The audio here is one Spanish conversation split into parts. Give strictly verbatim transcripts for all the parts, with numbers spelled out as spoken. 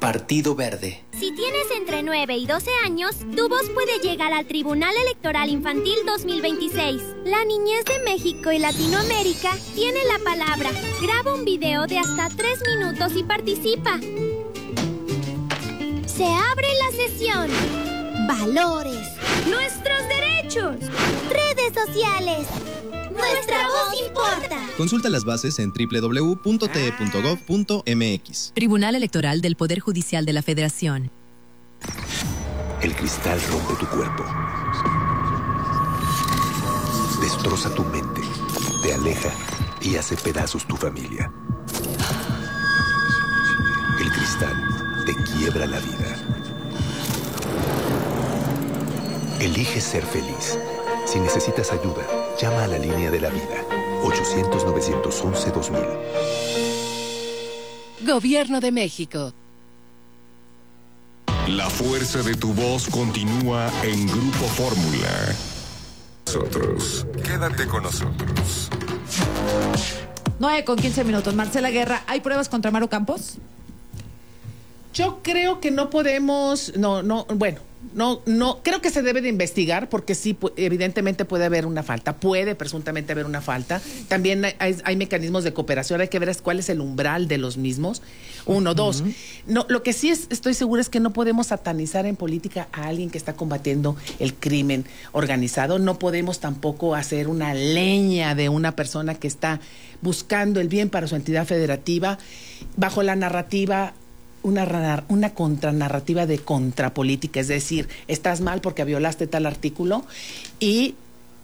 Partido Verde. Si tienes entre nueve y doce años, tu voz puede llegar al Tribunal Electoral Infantil dos mil veintiséis. La niñez de México y Latinoamérica tiene la palabra. Graba un video de hasta tres minutos y participa. Se abre la sesión. Valores. Nuestros derechos. Redes sociales. Nuestra voz importa. Consulta las bases en doble u doble u doble u punto t e punto gov punto m x. Tribunal Electoral del Poder Judicial de la Federación. El cristal rompe tu cuerpo. Destroza tu mente. Te aleja y hace pedazos tu familia. El cristal te quiebra la vida. Elige ser feliz. Si necesitas ayuda, llama a la línea de la vida. ochocientos, novecientos once, dos mil. Gobierno de México. La fuerza de tu voz continúa en Grupo Fórmula. Nosotros. Quédate con nosotros. nueve con quince minutos. Marcela Guerra, ¿hay pruebas contra Maru Campos? Yo creo que no podemos, no, no, bueno, no, no, creo que se debe de investigar porque sí, evidentemente puede haber una falta, puede presuntamente haber una falta. También hay, hay mecanismos de cooperación, hay que ver cuál es el umbral de los mismos. Uno, uh-huh. Dos. No, lo que sí es, estoy segura es que no podemos satanizar en política a alguien que está combatiendo el crimen organizado. No podemos tampoco hacer una leña de una persona que está buscando el bien para su entidad federativa bajo la narrativa. Una, una contranarrativa de contrapolítica, es decir, estás mal porque violaste tal artículo y,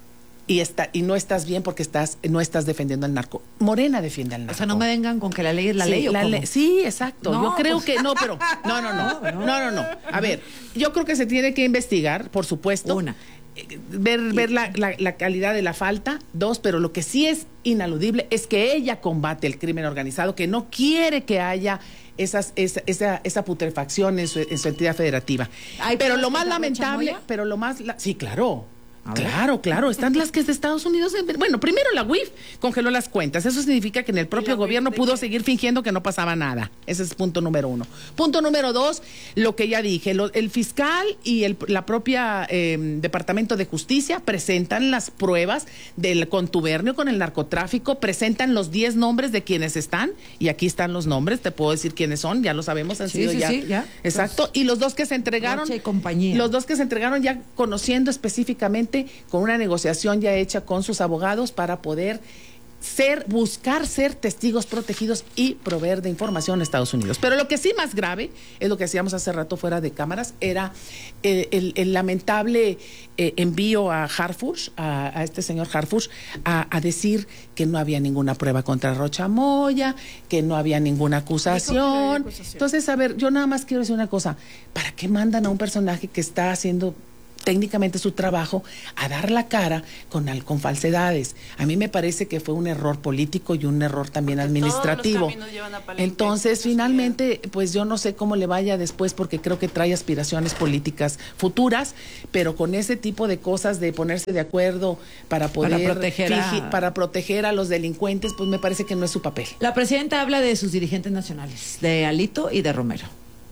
y, está, y no estás bien porque estás no estás defendiendo al narco. Morena defiende al narco. O sea, no me vengan con que la ley es la sí, ley. ¿O la cómo? Le, sí, exacto. No, yo creo pues... que no, pero no, no, no, no, no, no, no. A ver, yo creo que se tiene que investigar, por supuesto. Una. Ver, ver la, la, la calidad de la falta. Dos, pero lo que sí es inaludible es que ella combate el crimen organizado, que no quiere que haya Esas, esa, esa, esa putrefacción en su, en su entidad federativa. Pero lo más lamentable, pero lo más... La, sí, claro. Claro, claro, están las que es de Estados Unidos. Bueno, primero la U I F congeló las cuentas. Eso significa que en el propio gobierno pudo seguir fingiendo que no pasaba nada. Ese es punto número uno. Punto número dos, lo que ya dije, lo, el fiscal y el, la propia eh, Departamento de Justicia presentan las pruebas del contubernio con el narcotráfico, presentan los diez nombres de quienes están, y aquí están los nombres, te puedo decir quiénes son, ya lo sabemos, han sí, sido sí, ya. Sí, ya. Exacto, pues, y los dos que se entregaron, Noche y compañía. los dos que se entregaron ya conociendo específicamente, con una negociación ya hecha con sus abogados para poder ser, buscar ser testigos protegidos y proveer de información a Estados Unidos. Pero lo que sí más grave, es lo que hacíamos hace rato fuera de cámaras, era eh, el, el lamentable eh, envío a Harfuch, a, a este señor Harfuch, a, a decir que no había ninguna prueba contra Rocha Moya, que no había ninguna acusación. Entonces, a ver, yo nada más quiero decir una cosa, ¿para qué mandan a un personaje que está haciendo técnicamente su trabajo a dar la cara con, con falsedades? A mí me parece que fue un error político y un error también porque administrativo. Entonces, finalmente, pues yo no sé cómo le vaya después, porque creo que trae aspiraciones políticas futuras, pero con ese tipo de cosas de ponerse de acuerdo para poder para proteger, fingir, a... para proteger a los delincuentes, pues me parece que no es su papel. La presidenta habla de sus dirigentes nacionales, de Alito y de Romero.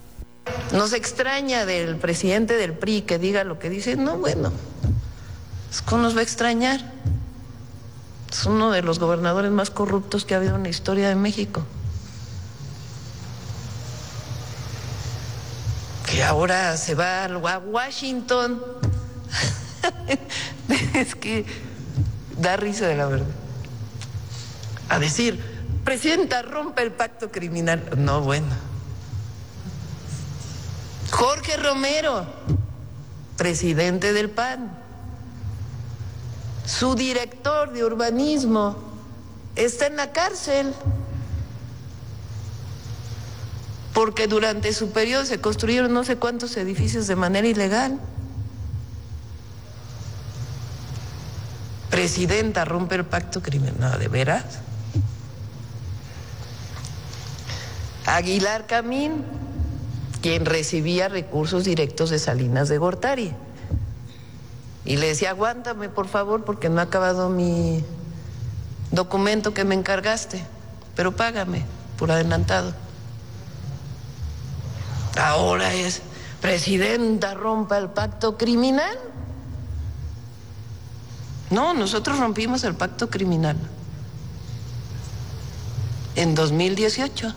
Nos extraña del presidente del P R I que diga lo que dice. No, bueno, ¿cómo nos va a extrañar? Es uno de los gobernadores más corruptos que ha habido en la historia de México. Que ahora se va a Washington. Es que da risa de la verdad. A decir, presidenta, rompe el pacto criminal. No, bueno. Jorge Romero, presidente del P A N, su director de urbanismo está en la cárcel porque durante su periodo se construyeron no sé cuántos edificios de manera ilegal. Presidenta, rompe el pacto criminal, ¿de veras? Aguilar Camín, quien recibía recursos directos de Salinas de Gortari. Y le decía, aguántame por favor porque no ha acabado mi documento que me encargaste, pero págame por adelantado. Ahora es presidenta, rompa el pacto criminal. No, nosotros rompimos el pacto criminal en dos mil dieciocho.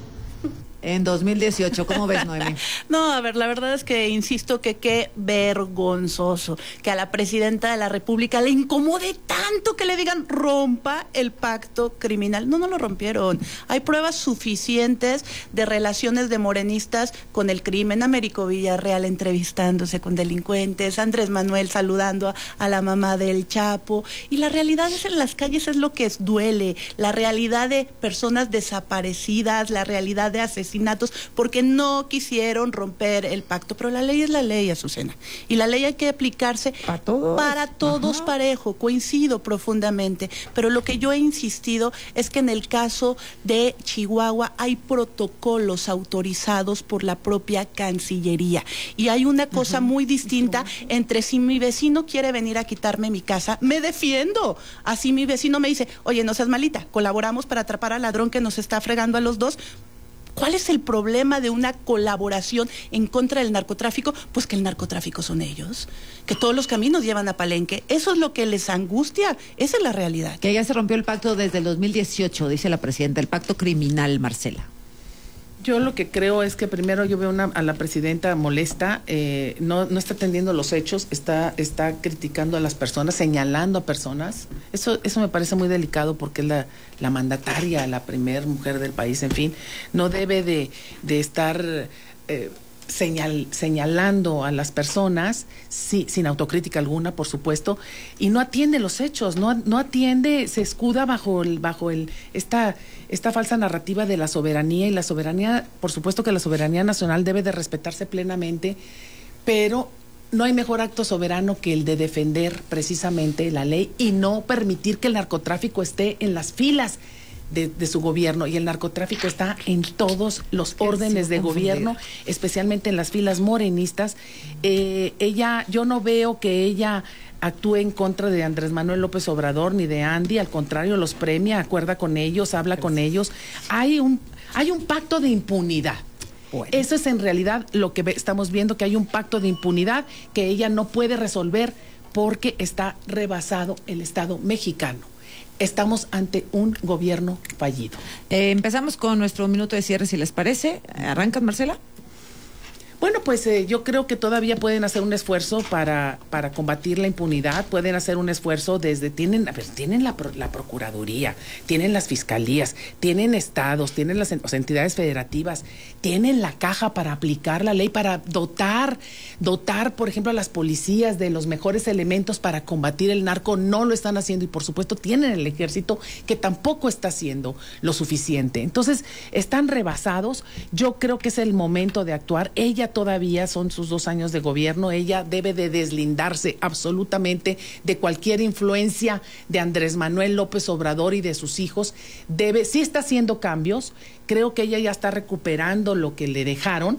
En dos mil dieciocho, ¿cómo ves, Noemi? No, a ver, la verdad es que insisto que qué vergonzoso que a la presidenta de la República le incomode tanto que le digan rompa el pacto criminal. No, no lo rompieron. Hay pruebas suficientes de relaciones de morenistas con el crimen. Américo Villarreal entrevistándose con delincuentes, Andrés Manuel saludando a, a la mamá del Chapo. Y la realidad es en las calles es lo que es, duele. La realidad de personas desaparecidas, la realidad de asesinatos, porque no quisieron romper el pacto. Pero la ley es la ley, Azucena. Y la ley hay que aplicarse para todos, para todos Ajá. parejo. Coincido profundamente. Pero lo que yo he insistido es que en el caso de Chihuahua hay protocolos autorizados por la propia Cancillería. Y hay una cosa uh-huh. muy distinta entre si mi vecino quiere venir a quitarme mi casa, me defiendo. Así mi vecino me dice, oye, no seas malita, colaboramos para atrapar al ladrón que nos está fregando a los dos. ¿Cuál es el problema de una colaboración en contra del narcotráfico? Pues que el narcotráfico son ellos, que todos los caminos llevan a Palenque. Eso es lo que les angustia, esa es la realidad. Que ya se rompió el pacto desde el dos mil dieciocho, dice la presidenta, el pacto criminal, Marcela. Yo lo que creo es que primero yo veo una, a la presidenta molesta, eh, no, no está atendiendo los hechos, está, está criticando a las personas, señalando a personas. Eso, eso me parece muy delicado porque es la, la mandataria, la primer mujer del país, en fin, no debe de, de estar eh, señal, señalando a las personas, sí, sin autocrítica alguna, por supuesto, y no atiende los hechos, no, no atiende, se escuda bajo el, bajo el, esta esta falsa narrativa de la soberanía, y la soberanía, por supuesto que la soberanía nacional debe de respetarse plenamente, pero no hay mejor acto soberano que el de defender precisamente la ley y no permitir que el narcotráfico esté en las filas de, de su gobierno, y el narcotráfico está en todos los órdenes de gobierno, especialmente en las filas morenistas. Eh, ella, yo no veo que ella actúe en contra de Andrés Manuel López Obrador ni de Andy, al contrario, los premia, acuerda con ellos, habla con ellos. Hay un, hay un pacto de impunidad. Bueno. Eso es en realidad lo que ve, estamos viendo, que hay un pacto de impunidad que ella no puede resolver porque está rebasado el Estado mexicano. Estamos ante un gobierno fallido. Eh, empezamos con nuestro minuto de cierre, si les parece. ¿Arrancan, Marcela? Bueno, pues eh, yo creo que todavía pueden hacer un esfuerzo para, para combatir la impunidad, pueden hacer un esfuerzo desde, tienen, a ver, tienen la, la Procuraduría, tienen las fiscalías, tienen estados, tienen las o sea, entidades federativas, tienen la caja para aplicar la ley, para dotar, dotar, por ejemplo, a las policías de los mejores elementos para combatir el narco. No lo están haciendo, y por supuesto tienen el ejército, que tampoco está haciendo lo suficiente. Entonces, están rebasados. Yo creo que es el momento de actuar. Ella todavía, son sus dos años de gobierno, ella debe de deslindarse absolutamente de cualquier influencia de Andrés Manuel López Obrador y de sus hijos. Debe, sí está haciendo cambios, creo que ella ya está recuperando lo que le dejaron,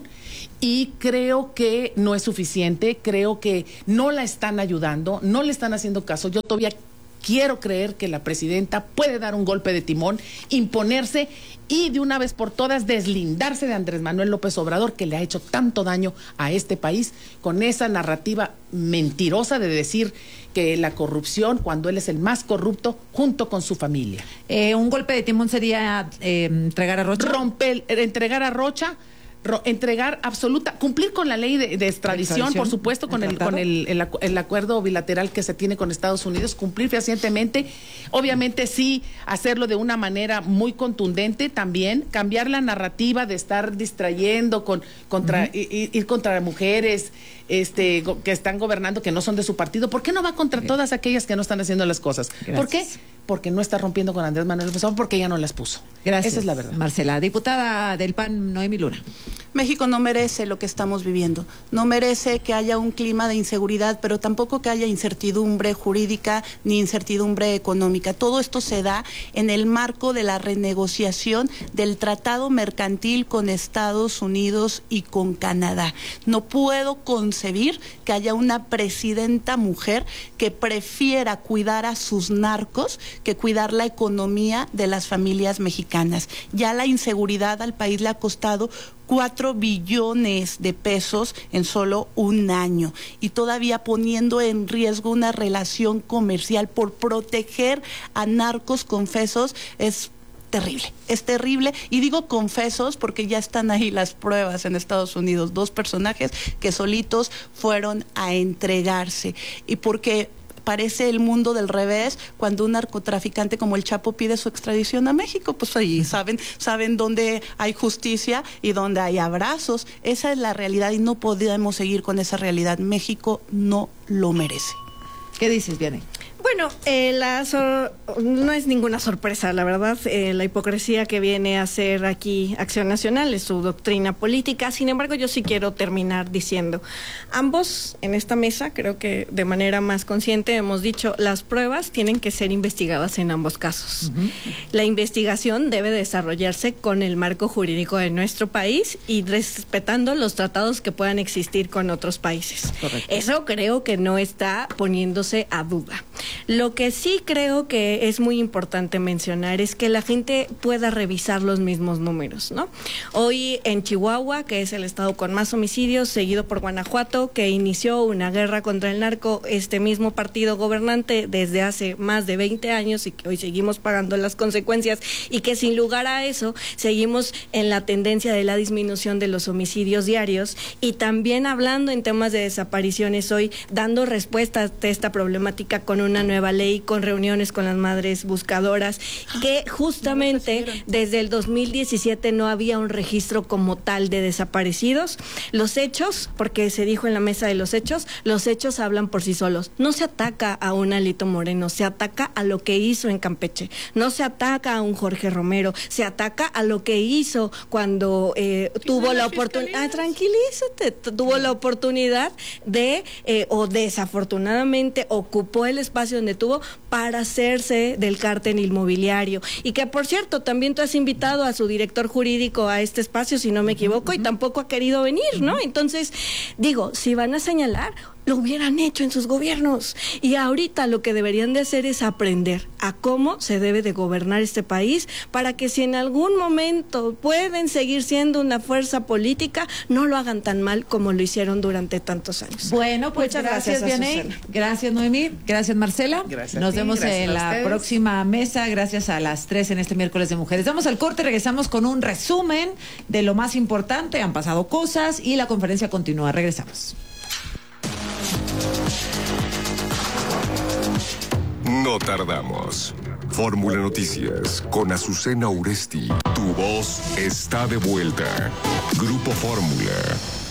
y creo que no es suficiente, creo que no la están ayudando, no le están haciendo caso. Yo todavía quiero creer que la presidenta puede dar un golpe de timón, imponerse y de una vez por todas deslindarse de Andrés Manuel López Obrador, que le ha hecho tanto daño a este país con esa narrativa mentirosa de decir que la corrupción, cuando él es el más corrupto, junto con su familia. Eh, un golpe de timón sería eh, entregar a Rocha. Romper, entregar a Rocha. entregar absoluta, cumplir con la ley de, de extradición, extradición, por supuesto, con el, con el, el, el acuerdo bilateral que se tiene con Estados Unidos, cumplir fehacientemente, obviamente sí hacerlo de una manera muy contundente, también cambiar la narrativa de estar distrayendo con contra uh-huh. ir, ir contra mujeres este que están gobernando, que no son de su partido. ¿Por qué no va contra okay. todas aquellas que no están haciendo las cosas? Gracias. ¿Por qué? Porque no está rompiendo con Andrés Manuel López Obrador, porque ella no las puso. Gracias. Esa es la verdad. Marcela, diputada del P A N, Noemi Luna. México no merece lo que estamos viviendo, no merece que haya un clima de inseguridad, pero tampoco que haya incertidumbre jurídica ni incertidumbre económica. Todo esto se da en el marco de la renegociación del tratado mercantil con Estados Unidos y con Canadá. No puedo concebir que haya una presidenta mujer que prefiera cuidar a sus narcos que cuidar la economía de las familias mexicanas. Ya la inseguridad al país le ha costado cuatro billones de pesos en solo un año y todavía poniendo en riesgo una relación comercial por proteger a narcos confesos. Es terrible, es terrible, y digo confesos porque ya están ahí las pruebas en Estados Unidos, dos personajes que solitos fueron a entregarse, y porque parece el mundo del revés cuando un narcotraficante como el Chapo pide su extradición a México, pues ahí saben, saben dónde hay justicia y dónde hay abrazos. Esa es la realidad y no podemos seguir con esa realidad. México no lo merece. ¿Qué dices, Vianney? Bueno, eh, la sor- no es ninguna sorpresa, la verdad, eh, la hipocresía que viene a hacer aquí Acción Nacional es su doctrina política. Sin embargo, yo sí quiero terminar diciendo, ambos en esta mesa, creo que de manera más consciente hemos dicho, las pruebas tienen que ser investigadas en ambos casos. Uh-huh. La investigación debe desarrollarse con el marco jurídico de nuestro país y respetando los tratados que puedan existir con otros países. Correcto. Eso creo que no está poniéndose a duda. Lo que sí creo que es muy importante mencionar es que la gente pueda revisar los mismos números, ¿no? Hoy en Chihuahua, que es el estado con más homicidios, seguido por Guanajuato, que inició una guerra contra el narco, este mismo partido gobernante desde hace más de veinte años y que hoy seguimos pagando las consecuencias y que sin lugar a eso seguimos en la tendencia de la disminución de los homicidios diarios y también hablando en temas de desapariciones hoy, dando respuesta a esta problemática con una nueva ley, con reuniones con las madres buscadoras, que justamente desde el dos mil diecisiete no había un registro como tal de desaparecidos. Los hechos, porque se dijo en la mesa de los hechos, los hechos hablan por sí solos. No se ataca a un Alito Moreno, se ataca a lo que hizo en Campeche, no se ataca a un Jorge Romero, se ataca a lo que hizo cuando eh, tuvo la oportunidad, ah, tranquilízate, tuvo la oportunidad de, eh, o desafortunadamente ocupó el espacio donde tuvo para hacerse del cártel inmobiliario. Y que, por cierto, también tú has invitado a su director jurídico a este espacio, si no me equivoco, y tampoco ha querido venir, ¿no? Entonces, digo, si van a señalar, lo hubieran hecho en sus gobiernos. Y ahorita lo que deberían de hacer es aprender a cómo se debe de gobernar este país para que si en algún momento pueden seguir siendo una fuerza política, no lo hagan tan mal como lo hicieron durante tantos años. Bueno, pues muchas gracias, gracias Vianney. Gracias, Noemí. Gracias, Marcela. Gracias. Nos a ti, vemos en la ustedes. próxima mesa. Gracias a las tres en este miércoles de mujeres. Vamos al corte, regresamos con un resumen de lo más importante. Han pasado cosas y la conferencia continúa. Regresamos. No tardamos. Fórmula Noticias con Azucena Uresti. Tu voz está de vuelta. Grupo Fórmula.